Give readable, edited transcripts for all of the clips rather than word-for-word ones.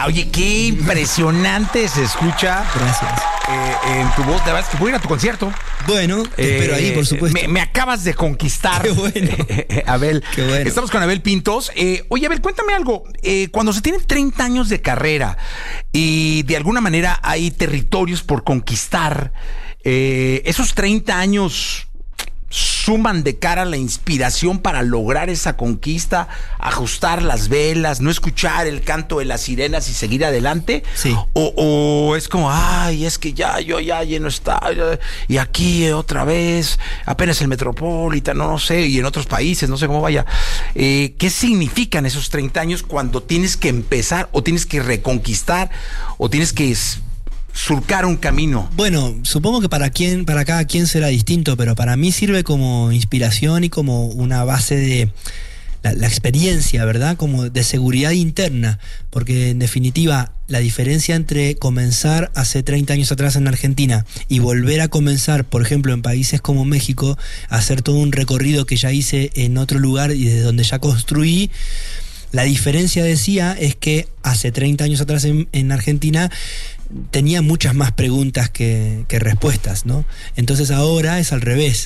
Oye, qué impresionante se escucha. Gracias. En tu voz. La verdad es que voy a ir a tu concierto. Bueno, te espero ahí, por supuesto. Me acabas de conquistar. Qué bueno. Abel. Qué bueno. Estamos con Abel Pintos. Oye, Abel, cuéntame algo. Cuando se tienen 30 años de carrera y de alguna manera hay territorios por conquistar, esos 30 años suman de cara a la inspiración para lograr esa conquista, ajustar las velas, no escuchar el canto de las sirenas y seguir adelante. Sí. O es como, ay, es que yo ya lleno está, y aquí otra vez, apenas el Metropolitan, no sé, y en otros países, no sé cómo vaya. ¿Qué significan esos 30 años cuando tienes que empezar, o tienes que reconquistar, o tienes que surcar un camino? Bueno, supongo que para cada quien será distinto, pero para mí sirve como inspiración y como una base de la experiencia, ¿verdad? Como de seguridad interna, porque en definitiva la diferencia entre comenzar hace 30 años atrás en Argentina y volver a comenzar, por ejemplo, en países como México, a hacer todo un recorrido que ya hice en otro lugar y desde donde ya construí. La diferencia, decía, es que hace 30 años atrás en Argentina tenía muchas más preguntas que respuestas, ¿no? Entonces ahora es al revés.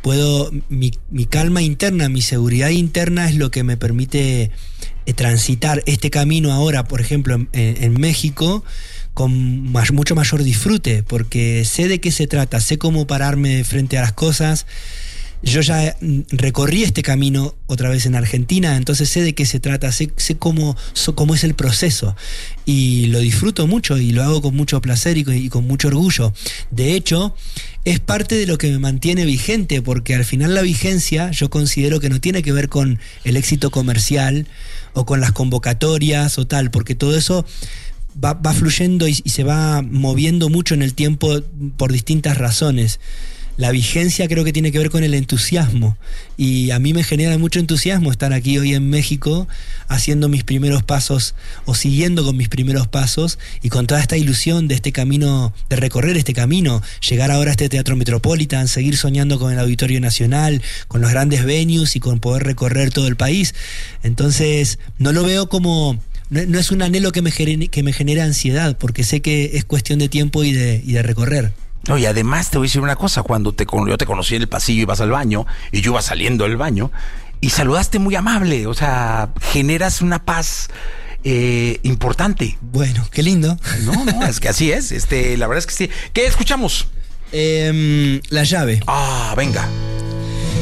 Mi calma interna, mi seguridad interna es lo que me permite transitar este camino ahora, por ejemplo, en México, con mucho mayor disfrute, porque sé de qué se trata, sé cómo pararme frente a las cosas. Yo ya recorrí este camino otra vez en Argentina, entonces sé de qué se trata, sé cómo es el proceso, y lo disfruto mucho y lo hago con mucho placer y con mucho orgullo. De hecho, es parte de lo que me mantiene vigente, porque al final la vigencia yo considero que no tiene que ver con el éxito comercial o con las convocatorias o tal, porque todo eso va fluyendo y se va moviendo mucho en el tiempo por distintas razones. La vigencia creo que tiene que ver con el entusiasmo, y a mí me genera mucho entusiasmo estar aquí hoy en México haciendo mis primeros pasos o siguiendo con mis primeros pasos, y con toda esta ilusión de este camino, de recorrer este camino, llegar ahora a este Teatro Metropolitan, seguir soñando con el Auditorio Nacional, con los grandes venues y con poder recorrer todo el país. Entonces no lo veo como... No es un anhelo que me genere ansiedad, porque sé que es cuestión de tiempo y de recorrer. No, y además te voy a decir una cosa, cuando yo te conocí en el pasillo, ibas al baño, y yo iba saliendo del baño, y saludaste muy amable, o sea, generas una paz importante. Bueno, qué lindo. No, es que así es, la verdad es que sí. ¿Qué escuchamos? La llave. Venga.